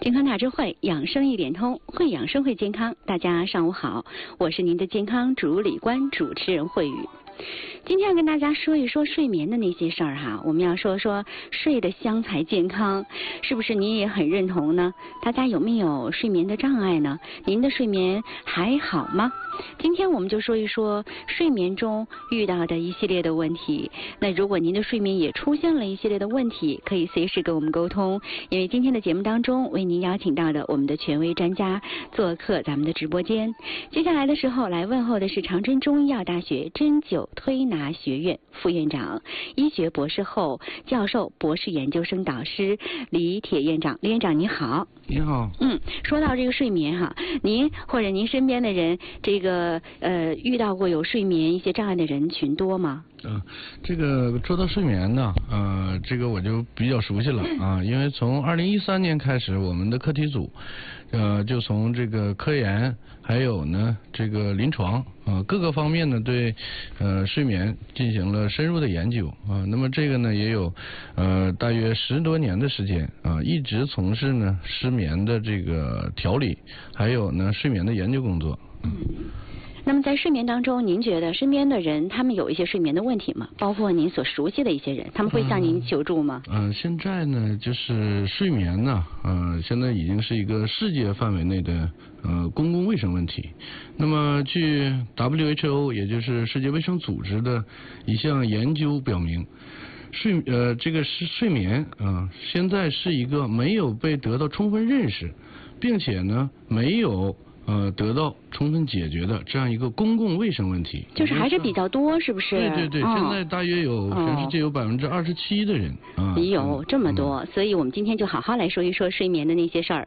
健康大智慧，养生一点通，会养生会健康。大家上午好，我是您的健康主理官主持人慧宇。今天要跟大家说一说睡眠的那些事儿哈，我们要说说睡得香才健康，是不是你也很认同呢？大家有没有睡眠的障碍呢？您的睡眠还好吗？今天我们就说一说睡眠中遇到的一系列的问题。那如果您的睡眠也出现了一系列的问题，可以随时跟我们沟通，因为今天的节目当中为您邀请到的我们的权威专家做客咱们的直播间。接下来的时候来问候的是长春中医药大学针灸推拿学院副院长、医学博士后、教授、博士研究生导师李铁院长。李院长你好。 你好。 说到这个睡眠哈，您或者您身边的人，遇到过有睡眠一些障碍的人群多吗？ 这个说到睡眠呢，这个我就比较熟悉了啊，因为从2013年开始，我们的课题组，就从这个科研，还有呢这个临床各个方面呢对睡眠进行了深入的研究啊。那么这个呢也有大约10多年的时间啊，一直从事呢失眠的这个调理，还有呢睡眠的研究工作。 那么在睡眠当中，您觉得身边的人他们有一些睡眠的问题吗？包括您所熟悉的一些人，他们会向您求助吗？ 现在呢，就是睡眠呢，现在已经是一个世界范围内的公共卫生问题。那么据 WHO 也就是世界卫生组织的一项研究表明，这个睡眠现在是一个没有被得到充分认识，并且呢没有得到充分解决的这样一个公共卫生问题， 就是还是比较多，是不是？ 对，现在大约有全世界有27%的人有这么多，所以我们今天就好好来说一说睡眠的那些事儿。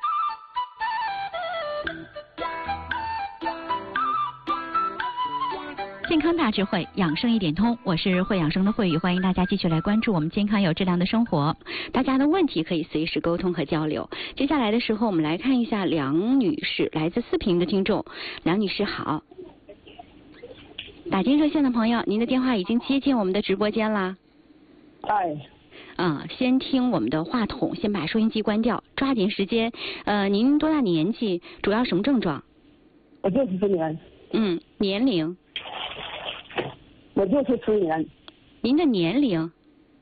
健康大智慧，养生一点通，我是会养生的慧宇，欢迎大家继续来关注我们健康有质量的生活。大家的问题可以随时沟通和交流。接下来的时候，我们来看一下梁女士，来自4平的听众。梁女士好，打进热线的朋友，您的电话已经接进我们的直播间啦。先听我们的话筒，先把收音机关掉，抓紧时间。您多大年纪？主要什么症状？ 我就是失眠。 年龄？ 我就是失眠。 您的年龄？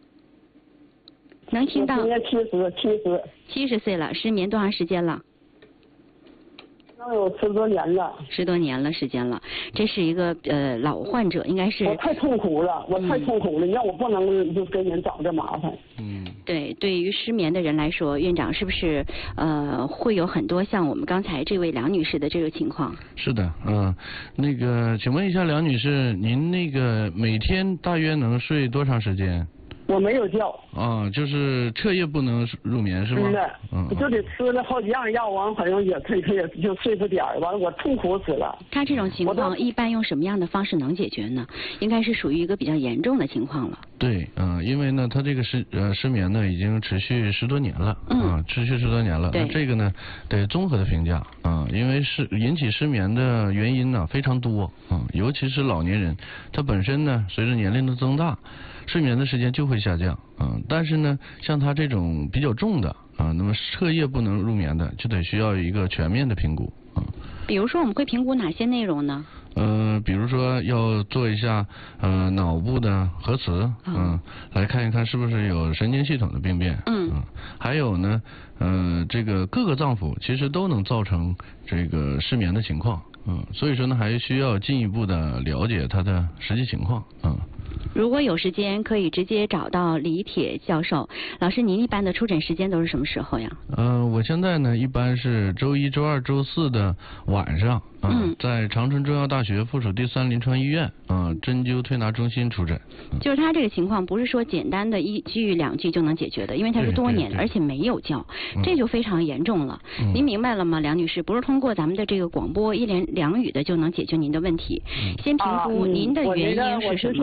能听到？ 今年70 岁了，失眠多长时间了？ 能有10多年了。 10多年了时间了，这是一个老患者，应该是。 我太痛苦了，你让我不能就给人找这麻烦。 对，对于失眠的人来说，院长是不是会有很多像我们刚才这位梁女士的这个情况？ 是的，那个请问一下梁女士，您那个每天大约能睡多长时间？ 我没有觉。 就是彻夜不能入眠是吗？ 就得吃了好几样药，完好像也可以就睡不点儿，完了我痛苦死了。 他这种情况一般用什么样的方式能解决呢？应该是属于一个比较严重的情况了。 对，因为呢，他这个失眠呢已经持续10多年了，持续10多年了。 对， 这个呢得综合的评价因为引起失眠的原因呢非常多尤其是老年人，他本身呢随着年龄的增大，睡眠的时间就会下降但是呢，像他这种比较重的那么彻夜不能入眠的，就得需要一个全面的评估比如说我们会评估哪些内容呢？ 比如说要做一下脑部的核磁来看一看是不是有神经系统的病变还有呢这个各个脏腑其实都能造成这个失眠的情况所以说呢还需要进一步的了解它的实际情况如果有时间可以直接找到李铁教授老师，您一般的出诊时间都是什么时候呀？ 我现在呢一般是周1、周2、周4的晚上在长春中药大学附属第3临床医院针灸推拿中心出诊就是他这个情况不是说简单的1句2句就能解决的，因为他是多年而且没有觉这就非常严重了您明白了吗，梁女士？不是通过咱们的这个广播1言2语的就能解决您的问题先评估您的原因是什么。 我就是想问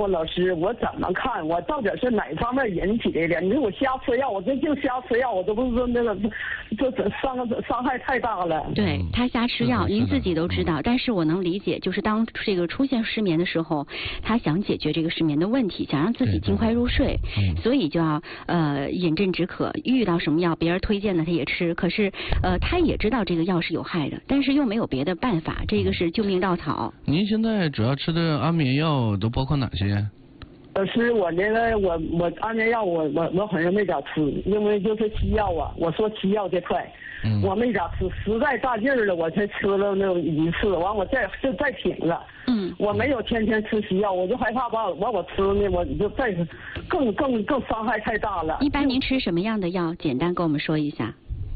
我老师，我怎么看？我到底是哪方面引起的？你说我瞎吃药，我这净瞎吃药，我这不是那个，这伤害太大了。 对他瞎吃药，您自己都知道。但是我能理解，就是当这个出现失眠的时候，他想解决这个失眠的问题，想让自己尽快入睡，所以就要饮鸩止渴。遇到什么药，别人推荐的他也吃，可是他也知道这个药是有害的，但是又没有别的办法，这个是救命稻草。 您现在主要吃的安眠药都包括哪些？ 老师，我这个我安眠药我好像没咋吃，因为就是西药啊，我说西药这块，我没咋吃，实在大劲儿了我才吃了那一次，完我再停了。我没有天天吃西药，我就害怕我吃呢，我就再更伤害太大了。 一般您吃什么样的药？简单跟我们说一下。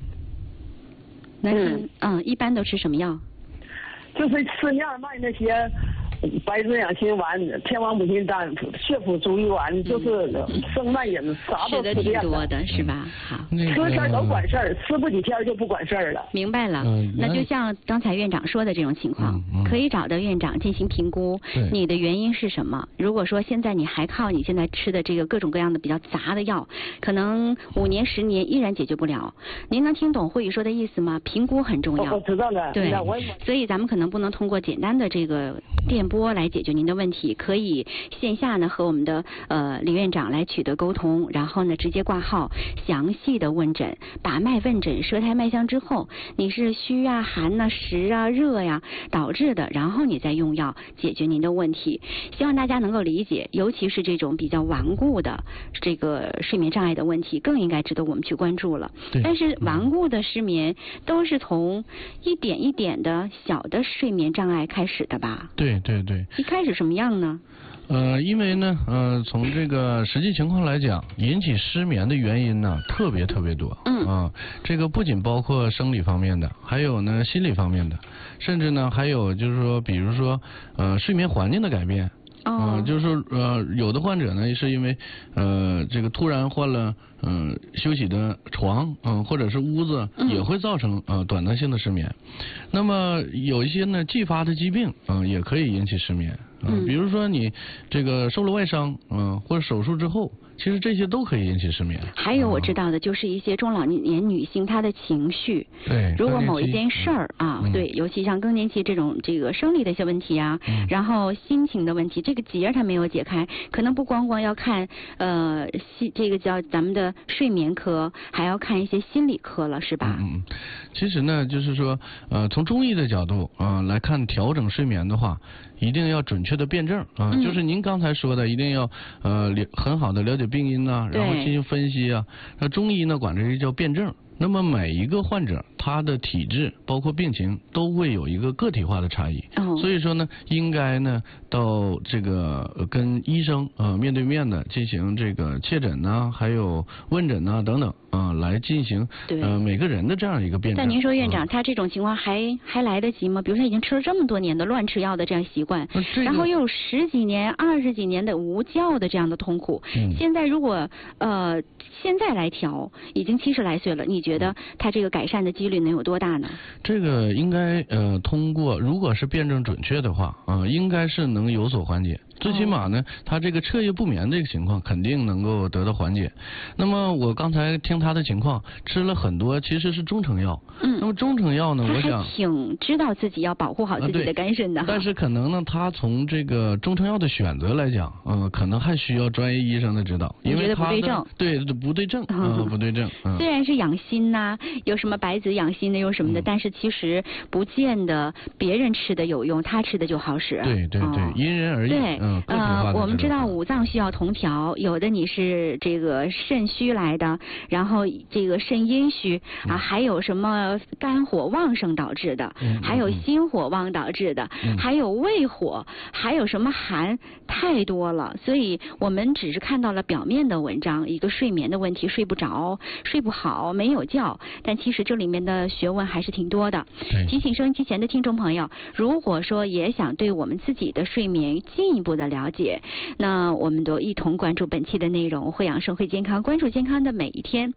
一般都吃什么药？ 就是市面卖那些白芷养心丸、天王补心丹、血府逐瘀丸，就是生脉饮，啥都吃遍了。吃的挺多的是吧？好， 吃天都管事儿，吃不几天就不管事儿了。 明白了，那就像刚才院长说的这种情况，可以找到院长进行评估，你的原因是什么？如果说现在你还靠你现在吃的这个各种各样的比较杂的药，可能5年10年依然解决不了。您能听懂慧宇说的意思吗？评估很重要。 我知道了。 对，所以咱们可能不能通过简单的这个电波来解决您的问题，可以线下呢和我们的李院长来取得沟通，然后呢直接挂号，详细的问诊，把脉问诊舌苔脉象之后，你是虚啊、寒啊、实啊、热呀导致的，然后你再用药解决您的问题。希望大家能够理解，尤其是这种比较顽固的这个睡眠障碍的问题，更应该值得我们去关注了。但是顽固的失眠都是从一点一点的小的睡眠障碍开始的吧？ 对。 一开始什么样呢？ 因为呢，从这个实际情况来讲，引起失眠的原因呢特别多。这个不仅包括生理方面的，还有呢心理方面的，甚至呢还有就是说，比如说睡眠环境的改变。就是说有的患者呢是因为这个突然换了休息的床或者是屋子，也会造成短暂性的失眠。那么有一些呢继发的疾病也可以引起失眠。比如说你这个受了外伤或者手术之后，其实这些都可以引起失眠。 还有我知道的就是一些中老年女性她的情绪， 对， 如果某一件事儿对，尤其像更年期这个生理的一些问题啊，然后心情的问题，这个结它没有解开，可能不光要看这个叫咱们的睡眠科，还要看一些心理科了，是吧？ 其实呢，就是说从中医的角度来看调整睡眠的话，一定要准确的辩证就是您刚才说的，一定要很好的了解病因然后进行分析那中医呢管这个叫辩证。那么每一个患者他的体质包括病情都会有一个个体化的差异，所以说呢应该呢到这个跟医生面对面的进行这个切诊还有问诊等等来进行每个人的这样一个辩证。 但您说院长他这种情况还来得及吗？比如说已经吃了这么多年的乱吃药的这样习惯，然后又有10几年20几年的无觉的这样的痛苦，现在如果现在来调，已经70来岁了，你觉得他这个改善的几率能有多大呢？ 这个应该通过，如果是辩证准确的话应该是能有所缓解。最起码呢，他这个彻夜不眠这个情况肯定能够得到缓解。那么我刚才听他的情况，吃了很多其实是中成药。那么中成药呢，我想挺知道自己要保护好自己的肝肾的。 但是可能呢，他从这个中成药的选择来讲，可能还需要专业医生的指导，因为他不对症。 对，不对症不对症。 虽然是养心有什么白芷养心的，有什么的，但是其实不见得别人吃的有用，他吃的就好使。 对，因人而异。 对。我们知道五脏需要同调，有的你是这个肾虚来的，然后这个肾阴虚还有什么肝火旺盛导致的，还有心火旺导致的，还有胃火，还有什么寒，太多了。所以我们只是看到了表面的文章，一个睡眠的问题，睡不着、睡不好、没有觉，但其实这里面的学问还是挺多的。提醒收音机前的听众朋友，如果说也想对我们自己的睡眠进一步的了解，那我们都一同关注本期的内容，会养生会健康，关注健康的每一天。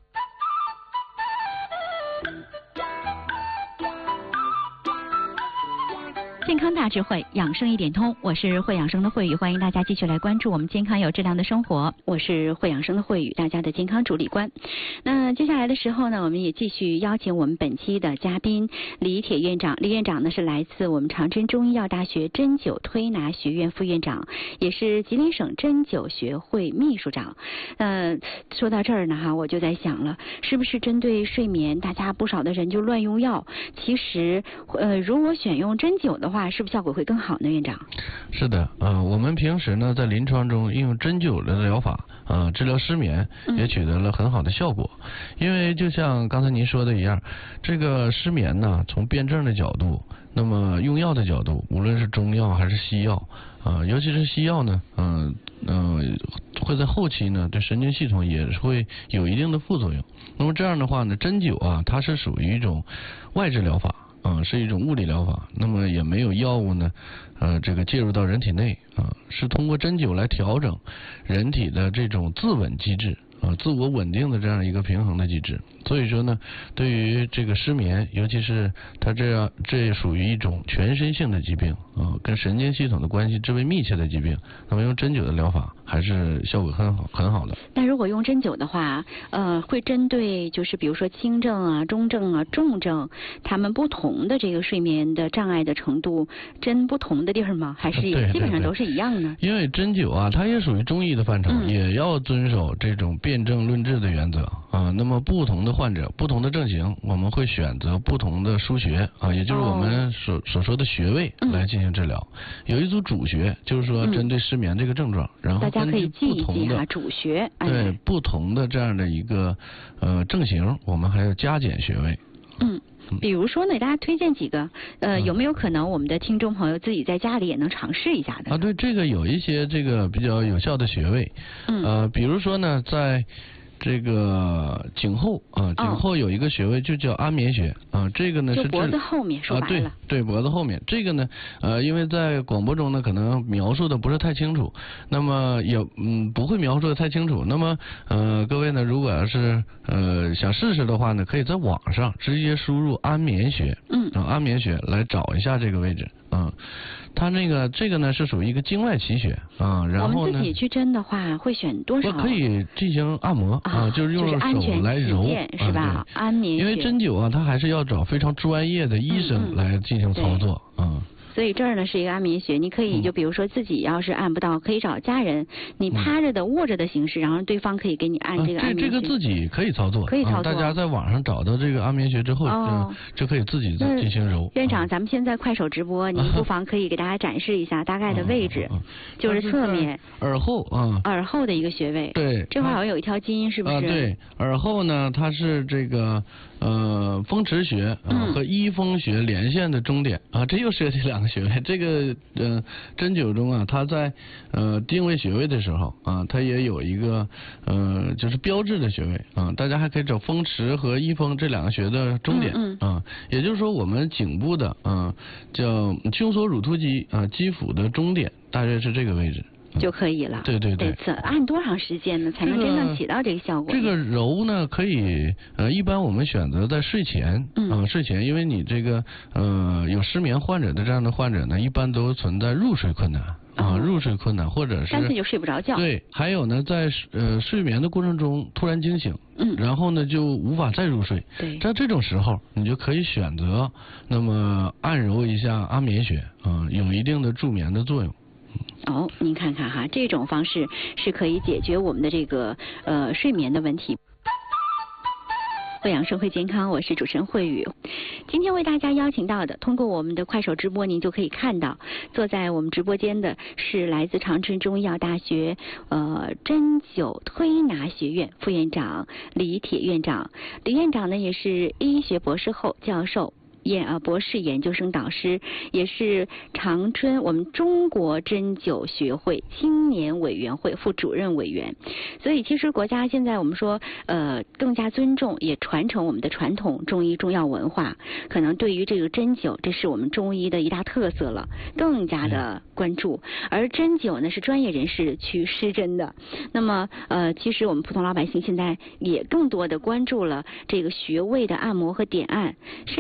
健康大智慧，养生一点通。我是会养生的慧宇，欢迎大家继续来关注我们健康有质量的生活。我是会养生的慧宇，大家的健康主理官。那接下来的时候呢，我们也继续邀请我们本期的嘉宾李铁院长。李院长呢是来自我们长春中医药大学针灸推拿学院副院长，也是吉林省针灸学会秘书长。说到这儿呢哈，我就在想了，是不是针对睡眠，大家不少的人就乱用药？其实如果选用针灸的话，是不是效果会更好呢？院长？ 是的，我们平时呢在临床中应用针灸的疗法治疗失眠，也取得了很好的效果。因为就像刚才您说的一样，这个失眠呢，从辩证的角度，那么用药的角度，无论是中药还是西药，尤其是西药呢，会在后期呢对神经系统也会有一定的副作用。那么这样的话呢，针灸它是属于一种外治疗法。是一种物理疗法，那么也没有药物呢，这个介入到人体内是通过针灸来调整人体的这种自稳机制自我稳定的这样一个平衡的机制。所以说呢，对于这个失眠，尤其是它这属于一种全身性的疾病跟神经系统的关系至为密切的疾病，那么用针灸的疗法还是效果很好的。 那如果用针灸的话，会针对就是比如说轻症中症重症，他们不同的这个睡眠的障碍的程度，针不同的地儿吗？还是基本上都是一样呢？ 因为针灸它也属于中医的范畴，也要遵守这种辨证论治的原则那么不同的患者、不同的症型，我们会选择不同的腧穴也就是我们所说的穴位来进行治疗。有一组主穴，就是说针对失眠这个症状，然后根据不同的主穴， 对不同的这样的一个症型，我们还要加减穴位。 比如说呢，大家推荐几个有没有可能我们的听众朋友自己在家里也能尝试一下的？ 对，这个有一些这个比较有效的穴位，比如说呢，在这个颈后颈后有一个穴位就叫安眠穴这个呢是就脖子后面，说白了对脖子后面。这个呢因为在广播中呢可能描述的不是太清楚，那么也不会描述的太清楚。那么各位呢，如果要是想试试的话呢，可以在网上直接输入安眠穴，安眠穴来找一下这个位置它这个呢是属于一个经外奇穴然后呢， 我们自己去针的话会选多少？ 可以进行按摩就是用手来揉， 是吧？安眠穴。 因为针灸它还是要找非常专业的医生来进行操作所以这儿呢是一个安眠穴，你可以就比如说自己要是按不到，可以找家人，你趴着的握着的形式，然后对方可以给你按这个安眠穴。 这个自己可以操作，大家在网上找到这个安眠穴之后，就可以自己进行揉。 院长，咱们现在快手直播，您不妨可以给大家展示一下大概的位置，就是侧面耳后耳后的一个穴位。 对， 这块好像有一条筋，是不是？ 对，耳后呢，它是这个风池穴和翳风穴连线的中点这又涉及两个穴位。这个针灸中它在定位穴位的时候它也有一个就是标志的穴位大家还可以找风池和翳风这两个穴的中点也就是说我们颈部的叫胸锁乳突肌肌府的中点大约是这个位置就可以了。 对。 按多长时间呢才能真正起到这个效果？ 这个揉呢可以一般我们选择在睡前睡前，因为你这个有失眠患者的这样的患者呢，一般都存在入睡困难入睡困难，或者是干脆就睡不着觉。 对，还有呢在睡眠的过程中突然惊醒然后呢就无法再入睡。 对， 在这种时候你就可以选择那么按揉一下安眠穴有一定的助眠的作用。 您看看哈，这种方式是可以解决我们的这个睡眠的问题。会养生会健康，我是主持人慧宇。今天为大家邀请到的，通过我们的快手直播，您就可以看到，坐在我们直播间的是来自长春中医药大学针灸推拿学院副院长李铁院长。李院长呢也是医学博士后教授。博士研究生导师，也是长春我们中国针灸学会青年委员会副主任委员。所以其实国家现在我们说更加尊重也传承我们的传统中医中药文化，可能对于这个针灸，这是我们中医的一大特色了，更加的关注。而针灸呢是专业人士去施针的，那么其实我们普通老百姓现在也更多的关注了这个穴位的按摩和点按，甚至我们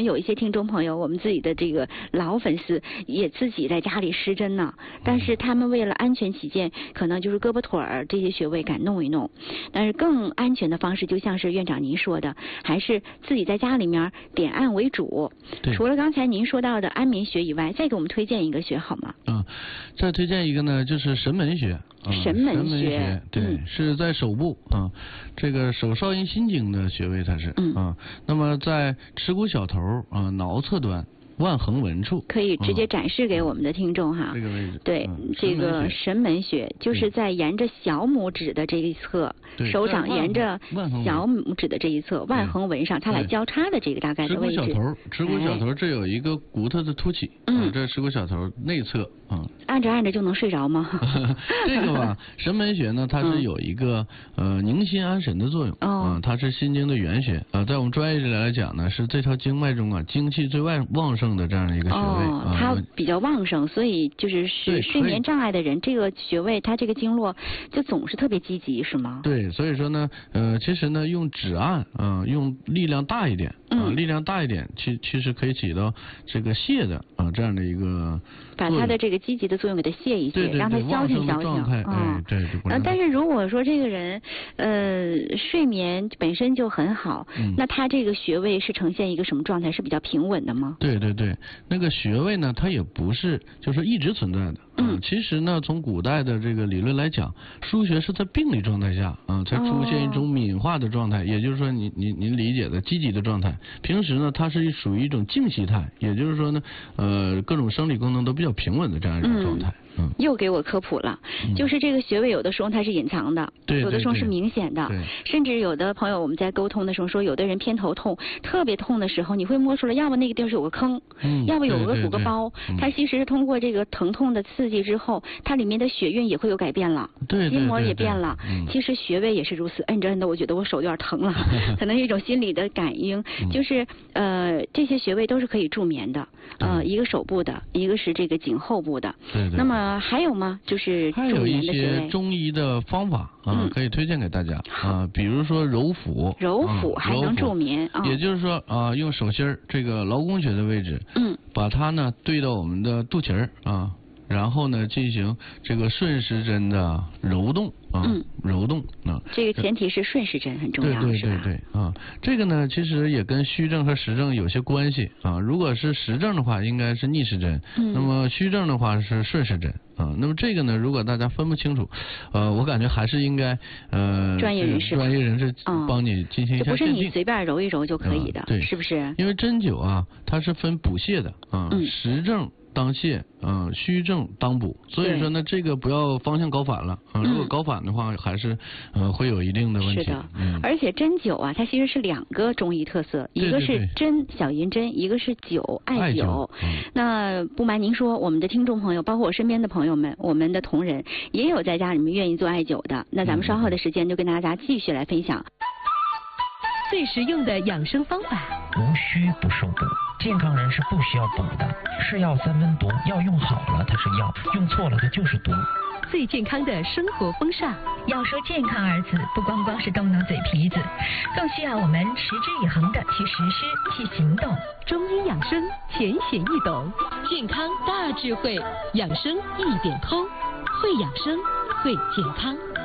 有一些听众朋友，我们自己的这个老粉丝也自己在家里施针呢，但是他们为了安全起见，可能就是胳膊腿儿这些穴位敢弄一弄，但是更安全的方式，就像是院长您说的，还是自己在家里面点按为主。除了刚才您说到的安眠穴以外，再给我们推荐一个穴好吗？ 再推荐一个呢，就是神门穴。 神门穴， 对，是在手部啊，这个手少阴心经的穴位它是那么在耻骨小头脑侧端腕横纹处， 可以直接展示给我们的听众哈。 这个位置， 对，这个神门穴就是在沿着小拇指的这一侧，手掌沿着小拇指的这一侧腕横纹上，它俩交叉的这个大概的位置。 耻骨小头这有一个骨头的凸起，这耻骨小头内侧按着按着就能睡着吗？ 这个吧，神门穴呢，它是有一个宁心安神的作用它是心经的原穴在我们专业治疗来讲呢，是这条经脉中精气最旺盛的这样的一个穴位它比较旺盛，所以就是睡眠障碍的人，这个穴位它这个经络就总是特别积极，是吗？ 对，所以说呢，其实呢，用指按用力量大一点力量大一点，其实可以起到这个泻的这样的一个。 把它的这个积极的作用给它泄一泄，让它消停消停。 对。 但是如果说这个人睡眠本身就很好，那他这个穴位是呈现一个什么状态？是比较平稳的吗？ 对，那个穴位呢，它也不是就是一直存在的。其实呢，从古代的这个理论来讲，腧穴是在病理状态下才出现一种敏化的状态，也就是说您理解的积极的状态。平时呢，它是属于一种静息态，也就是说呢，各种生理功能都比较平稳的这样一种状态。 又给我科普了，就是这个穴位有的时候它是隐藏的，有的时候是明显的，甚至有的朋友我们在沟通的时候说，有的人偏头痛特别痛的时候，你会摸出来，要么那个地儿是有个坑，要么有个鼓个包，它其实是通过这个疼痛的刺激之后，它里面的血运也会有改变了，筋膜也变了。其实穴位也是如此，摁着摁的，我觉得我手有点疼了，可能是一种心理的感应。就是这些穴位都是可以助眠的，一个手部的，一个是这个颈后部的。那么还有吗？就是还有一些中医的方法可以推荐给大家比如说揉腹还能助眠也就是说用手心这个劳宫穴的位置把它呢对到我们的肚脐儿然后呢进行这个顺时针的揉动揉动这个前提是顺时针很重要， 对这个呢其实也跟虚症和实症有些关系如果是实症的话应该是逆时针那么虚症的话是顺时针那么这个呢如果大家分不清楚我感觉还是应该专业人士帮你进行一下鉴定， 不是你随便揉一揉就可以的对， 是不是？ 因为针灸它是分补泻的实症当泻虚症当补，所以说呢这个不要方向搞反了如果搞反的话还是会有一定的问题。 是的而且针灸它其实是两个中医特色，一个是针小银针，一个是灸艾灸那不瞒您说，我们的听众朋友包括我身边的朋友们，我们的同仁也有在家里面愿意做艾灸的，那咱们稍后的时间就跟大家继续来分享最实用的养生方法。 无需不受补，健康人是不需要补的。是药三分毒，药用好了它是药，用错了它就是毒。 最健康的生活风尚。 要说健康二字，不光光是动动嘴皮子，更需要我们持之以恒的去实施、去行动。 中医养生浅显易懂，健康大智慧，养生一点通，会养生，会健康。